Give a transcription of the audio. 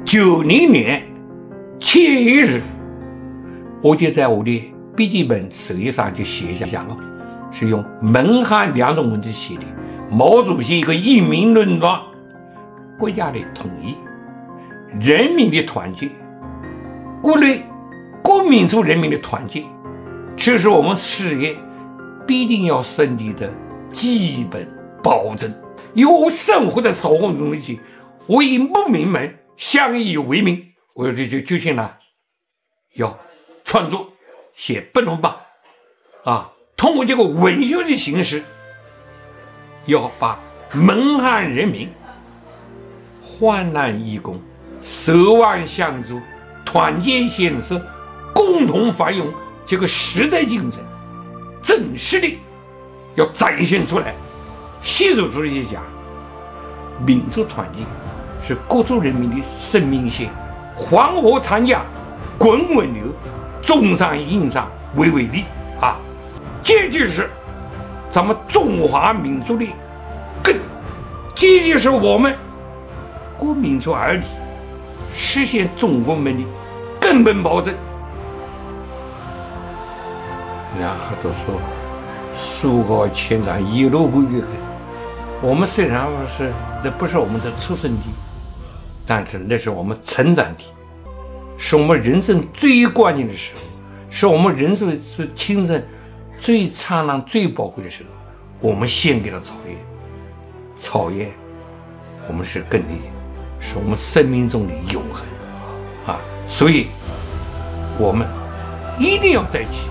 90年7月1日，我就在我的笔记本首页上就写下了，是用蒙汉两种文字写的。毛主席一个一民论断，国家的统一，人民的团结，各民族人民的团结，这是我们事业必定要胜利的基本保证。有生活在社会中的为不名门，相依为命，我就决心了，要创作写不能吧通过这个文学的形式，要把蒙汉人民患难义工、守望相助、团结献策、共同繁荣这个时代精神真实的要展现出来。习主席讲，民族团结是各族人民的生命线，黄河长江滚滚流，中山硬上巍巍立这就是咱们中华民族的根，这就是我们各民族儿女实现中国梦的根本保证。然后都说树高千丈，一路归根。我们虽然那不是我们的出生地，但是那是我们成长地，是我们人生最关键的时候，是我们人生青春最灿烂最宝贵的时候，我们献给了草原我们是根的，是我们生命中的永恒所以我们一定要在一起。